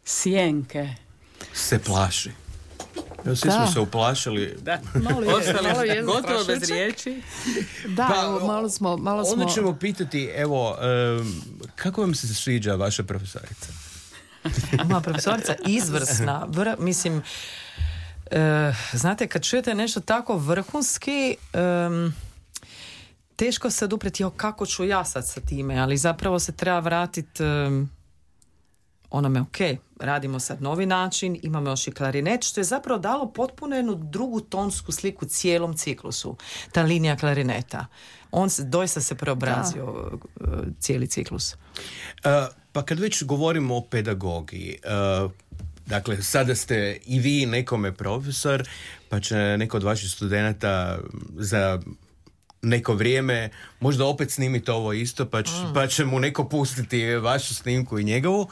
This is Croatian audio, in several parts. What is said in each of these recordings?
sjenke. Se plaši. Evo, svi smo se uplašili. Da, malo je gotovo bez strašuće. riječi. Da, Pa, evo, malo smo... Onda ćemo pitati, evo, kako vam se sviđa vaša profesorica? Moja profesorica izvrsna. Mislim, znate, kad čujete nešto tako vrhunski, teško se odupreti, kako ću ja sad sa time, ali zapravo se treba vratiti onome, ok, radimo sad novi način, imamo još i klarinet, što je zapravo dalo potpuno jednu drugu tonsku sliku cijelom ciklusu, ta linija klarineta. On doista se preobrazio cijeli ciklus. Pa kad već govorimo o pedagogiji, dakle, sada ste i vi nekome profesor, pa će neko od vaših studenata za neko vrijeme možda opet snimiti ovo isto, pa će mu neko pustiti vašu snimku i njegovu.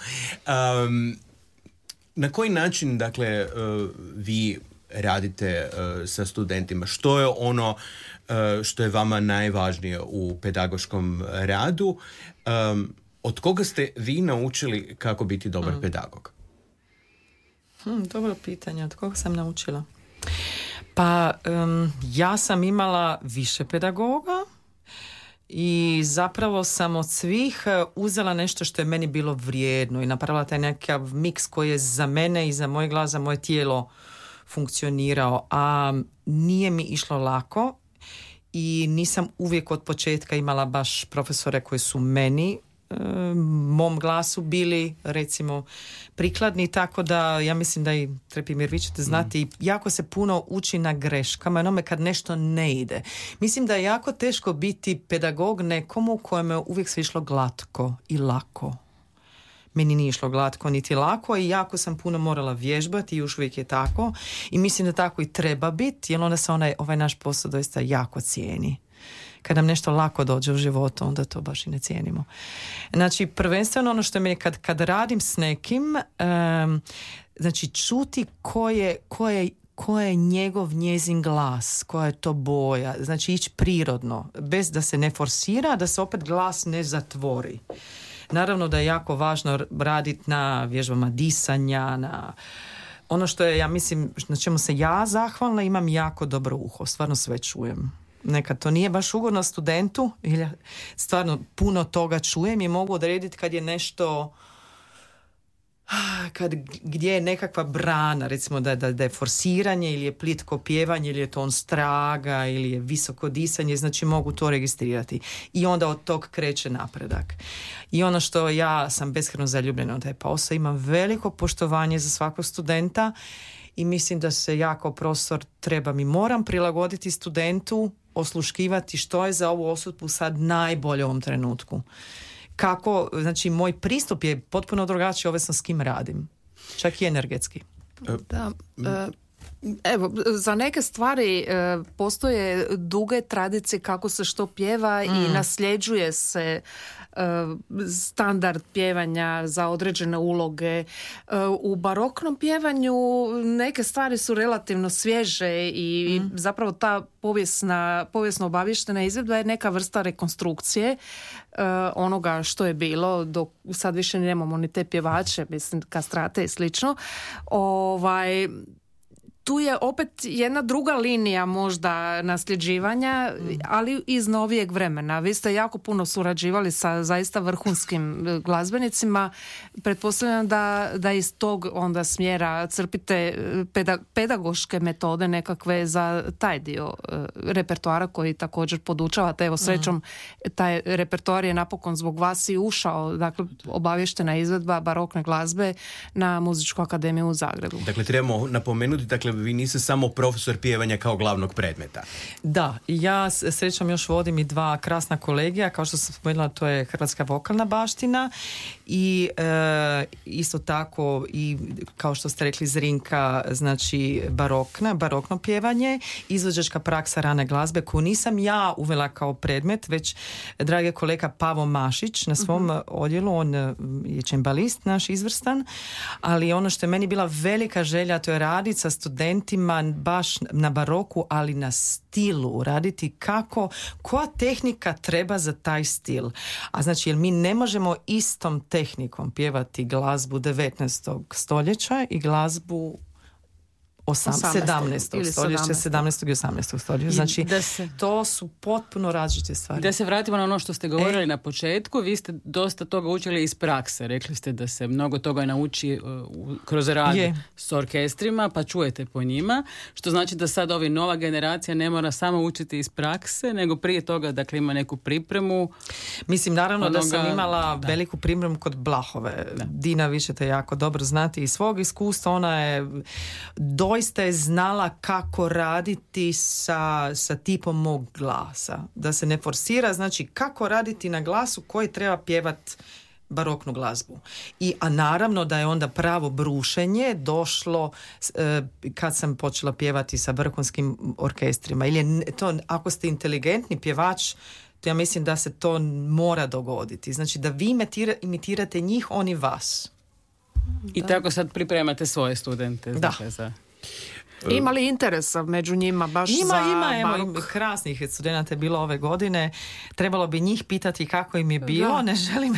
Na koji način, dakle, vi radite sa studentima? Što je ono što je vama najvažnije u pedagoškom radu? Od koga ste vi naučili kako biti dobar pedagog? Dobro pitanje. Od koga sam naučila? Pa ja sam imala više pedagoga i zapravo sam od svih uzela nešto što je meni bilo vrijedno i napravila taj nekakav miks koji je za mene i za moj glas, za moje tijelo funkcionirao, a nije mi išlo lako i nisam uvijek od početka imala baš profesore koji su meni mom glasu bili recimo prikladni, tako da ja mislim da i Trepimir, vi ćete znati, jako se puno uči na greškama, onome kad nešto ne ide. Mislim da je jako teško biti pedagog nekomu kojem je uvijek sve išlo glatko i lako. Meni nije išlo glatko niti lako i jako sam puno morala vježbati i još uvijek je tako i mislim da tako i treba biti, jer onda se ovaj naš posao doista jako cijeni. Kad nam nešto lako dođe u životu, onda to baš i ne cijenimo. Znači, prvenstveno ono što mi je kad radim s nekim, znači čuti ko je njezin glas, koja je to boja, znači ići prirodno, bez da se ne forsira, da se opet glas ne zatvori. Naravno da je jako važno raditi na vježbama disanja, na ono što je, ja mislim, na čemu se ja zahvalna, imam jako dobro uho, stvarno sve čujem. Nekad to nije baš ugodno studentu, ili stvarno puno toga čujem i mogu odrediti kad je nešto, gdje je nekakva brana, recimo da je forsiranje ili je plitko pjevanje ili je ton straga ili je visoko disanje, znači mogu to registrirati i onda od tog kreće napredak. I ono što ja sam beskrajno zaljubljena u taj posao, imam veliko poštovanje za svakog studenta i mislim da se ja kao profesor moram prilagoditi studentu, osluškivati što je za ovu osobu sad najbolje u ovom trenutku. Kako, znači moj pristup je potpuno drugačiji ovisno s kim radim. Čak i energetski. Da, evo, za neke stvari postoje duge tradicije kako se što pjeva i nasljeđuje se standard pjevanja za određene uloge. U baroknom pjevanju neke stvari su relativno svježe i zapravo ta povijesno obavještena izvedba je neka vrsta rekonstrukcije onoga što je bilo, dok sad više nemamo ni te pjevače, mislim, kastrate i slično. Tu je opet jedna druga linija možda nasljeđivanja, ali iz novijeg vremena. Vi ste jako puno surađivali sa zaista vrhunskim glazbenicima. Pretpostavljam da iz tog onda smjera crpite pedagoške metode nekakve za taj dio repertoara koji također podučavate. Evo, srećom, taj repertoar je napokon zbog vas i ušao, dakle, obavještena izvedba barokne glazbe na Muzičku akademiju u Zagrebu. Dakle, trebamo napomenuti, dakle, vi niste samo profesor pjevanja kao glavnog predmeta. Da, ja srećom još vodim i 2 krasna kolegija, kao što sam spomenula, to je Hrvatska vokalna baština i isto tako i kao što ste rekli Zrinka, znači barokno pjevanje, izvođačka praksa rane glazbe koju nisam ja uvela kao predmet, već dragi kolega Pavo Mašić na svom odjelu, on je čembalist naš izvrstan, ali ono što je meni bila velika želja, to je raditi sa studentima studentima baš na baroku, ali na stilu, raditi koja tehnika treba za taj stil. A znači, jer mi ne možemo istom tehnikom pjevati glazbu 19. stoljeća i glazbu 17. stoljeća, 17. i 18. stoljeća. Znači, to su potpuno različite stvari. Da se vratimo na ono što ste govorili na početku, vi ste dosta toga učili iz prakse. Rekli ste da se mnogo toga nauči kroz rad s orkestrima, pa čujete po njima, što znači da sad nova generacija ne mora samo učiti iz prakse, nego prije toga, dakle, ima neku pripremu. Mislim, naravno da sam imala veliku pripremu kod Blahove. Da. Dina, vi ćete jako dobro znati iz svog iskustva. Ona je doista je znala kako raditi sa tipom mog glasa. Da se ne forsira, znači kako raditi na glasu koji treba pjevat baroknu glazbu. A naravno da je onda pravo brušenje došlo kad sam počela pjevati sa vrhunskim orkestrima. Ili to, ako ste inteligentni pjevač, to ja mislim da se to mora dogoditi. Znači da vi imitirate njih, oni vas. I tako sad pripremate svoje studente. Da. Ima li interesa među njima baš za barok? Ima krasnih studenata je bilo ove godine. Trebalo bi njih pitati kako im je bilo. Da. Ne želim.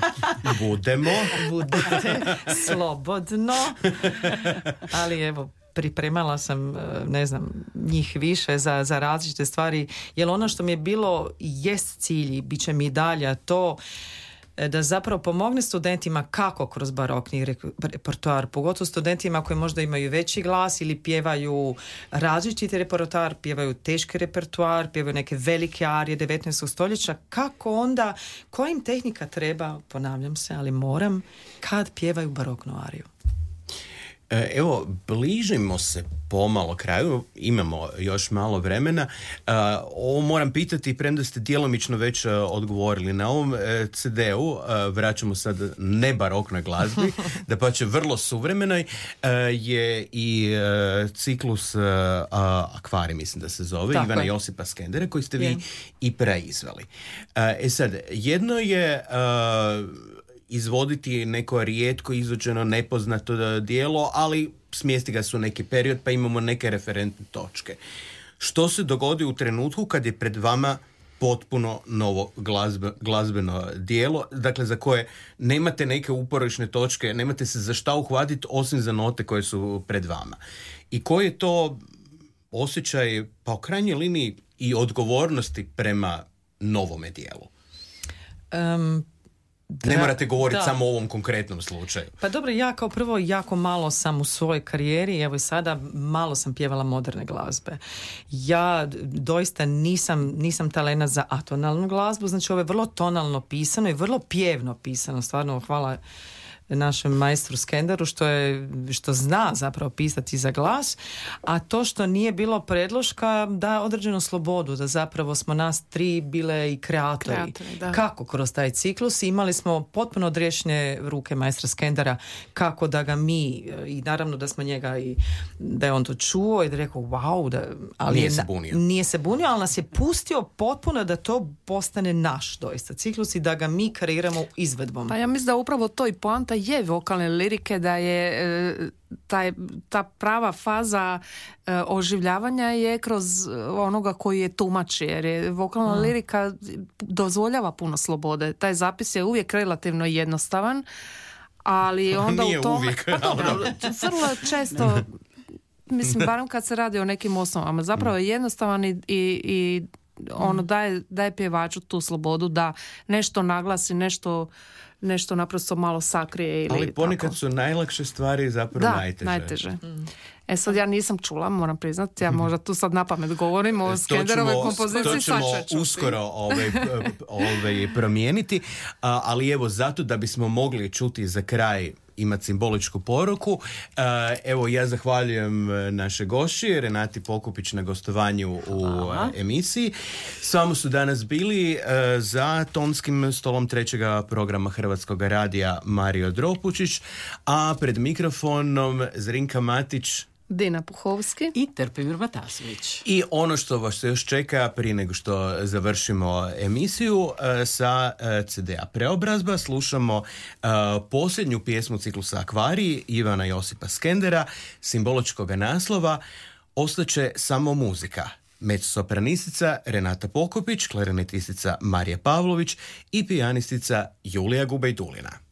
Budete slobodno. Ali evo, pripremala sam, ne znam, njih više za različite stvari. Jer ono što mi je bilo jest cilj i bit će mi i dalje to da zapravo pomogne studentima kako kroz barokni repertoar, pogotovo studentima koji možda imaju veći glas ili pjevaju različiti repertoar, pjevaju teški repertoar, pjevaju neke velike arije 19. stoljeća, kako onda, koja im tehnika treba, ponavljam se, ali moram, kad pjevaju baroknu ariju. Evo, bližimo se pomalo kraju, imamo još malo vremena. Ovo moram pitati, premda ste djelomično već odgovorili. Na ovom CD-u, vraćamo sad ne baroknoj glazbi, da pa će vrlo suvremenoj, je i ciklus Akvari, mislim da se zove, tako Ivana Josipa Skendera, koji ste vi i preizveli. Sad, jedno je izvoditi neko rijetko izvođeno nepoznato djelo, ali smjesti ga su neki period, pa imamo neke referentne točke. Što se dogodi u trenutku kad je pred vama potpuno novo glazbeno djelo, dakle za koje nemate neke uporišne točke, nemate se za šta uhvatiti osim za note koje su pred vama. I koji je to osjećaj, pa u krajnjoj liniji i odgovornosti prema novome djelu? Ne morate govoriti samo o ovom konkretnom slučaju. Pa dobro, ja kao prvo jako malo sam u svojoj karijeri, evo i sada malo sam pjevala moderne glazbe. Ja doista nisam talena za atonalnu glazbu, znači ovo je vrlo tonalno pisano i vrlo pjevno pisano, stvarno hvala našem majstru Skenderu što zna zapravo pisati za glas, a to što nije bilo predloška da određenu slobodu, da zapravo smo nas tri bile i kreatori. Kako kroz taj ciklus imali smo potpuno odriješene ruke majstra Skendera kako da ga mi, i naravno da smo njega i da je on to čuo i da je rekao wow, ali nije se bunio, ali nas je pustio potpuno da to postane naš doista ciklus i da ga mi kreiramo izvedbom. Pa ja mislim da upravo to i poanta je vokalne lirike, da je ta prava faza oživljavanja je kroz onoga koji je tumači, jer je vokalna lirika dozvoljava puno slobode. Taj zapis je uvijek relativno jednostavan, ali onda nije u tome... uvijek. Pa dobro, vrlo često, mislim, barem kad se radi o nekim osnovama, zapravo je jednostavan i ono daje pjevaču tu slobodu da nešto naglasi, nešto naprosto malo sakrije. Ali ponekad su najlakše stvari zapravo najteže. E sad ja nisam čula, moram priznati, ja možda tu sad napamet govorim o Skenderovoj kompoziciji. To ćemo uskoro promijeniti, ali evo zato da bismo mogli čuti za kraj imati simboličku poruku. Evo ja zahvaljujem naše gošći Renati Pokupić na gostovanju u emisiji. S vama su danas bili za tonskim stolom trećega programa Hrvatskog radija Mario Dropučić, a pred mikrofonom Zrinka Matić. Dina Puhovski i Trpimir Matasović. I ono što vas još čeka prije nego što završimo emisiju, sa CD-a Preobrazba slušamo posljednju pjesmu ciklusa Akvariji Ivana Josipa Skendera, simboličkog naslova Ostaće samo muzika. Mezzosopranistica Renata Pokopić, klarinetistica Marija Pavlović i pijanistica Julija Gubajdulina.